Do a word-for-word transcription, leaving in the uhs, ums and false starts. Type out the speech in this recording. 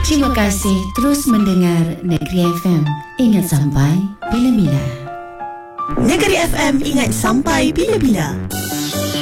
Terima kasih terus mendengar Negeri F M. Ingat sampai bila-bila. Negeri F M, ingat sampai bila-bila.